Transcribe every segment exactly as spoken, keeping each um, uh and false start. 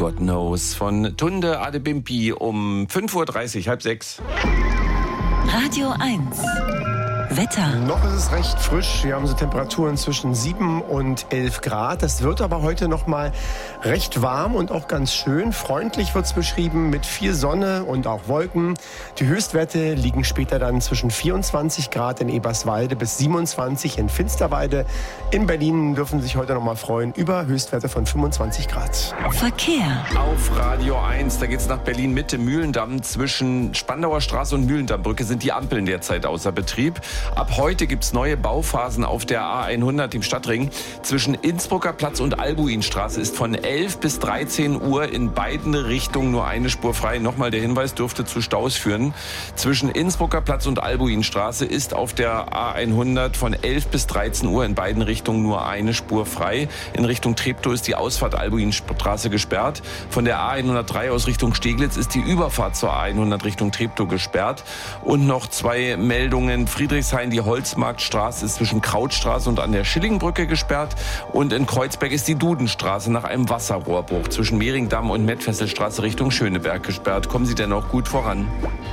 God Knows von Tunde Adebimpi um fünf Uhr dreißig, halb sechs. Radio eins. Wetter. Noch ist es recht frisch. Wir haben so Temperaturen zwischen sieben und elf Grad. Das wird aber heute noch mal recht warm und auch ganz schön. Freundlich wird es beschrieben mit viel Sonne und auch Wolken. Die Höchstwerte liegen später dann zwischen vierundzwanzig Grad in Eberswalde bis siebenundzwanzig in Finsterwalde. In Berlin dürfen sich heute noch mal freuen über Höchstwerte von fünfundzwanzig Grad. Verkehr. Auf Radio eins, da geht's nach Berlin Mitte, Mühlendamm. Zwischen Spandauer Straße und Mühlendammbrücke sind die Ampeln derzeit außer Betrieb. Ab heute gibt's neue Bauphasen auf der A hundert im Stadtring. Zwischen Innsbrucker Platz und Albuinstraße ist von elf bis dreizehn Uhr in beiden Richtungen nur eine Spur frei. Nochmal der Hinweis, dürfte zu Staus führen. Zwischen Innsbrucker Platz und Albuinstraße ist auf der A hundert von elf bis dreizehn Uhr in beiden Richtungen nur eine Spur frei. In Richtung Treptow ist die Ausfahrt Albuinstraße gesperrt. Von der A hundertdrei aus Richtung Steglitz ist die Überfahrt zur A hundert Richtung Treptow gesperrt. Und noch zwei Meldungen. Friedrichshain, die Holzmarktstraße ist zwischen Krautstraße und an der Schillingbrücke gesperrt. Und in Kreuzberg ist die Dudenstraße nach einem Wasserrohrbruch zwischen Mehringdamm und Mettfesselstraße Richtung Schöneberg gesperrt. Kommen Sie denn auch gut voran?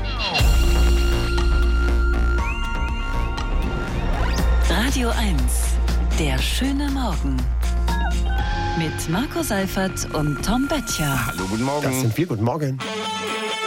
Radio eins. Der schöne Morgen. Mit Marco Seifert und Tom Böttcher. Hallo, guten Morgen. Das sind wir. Guten Morgen.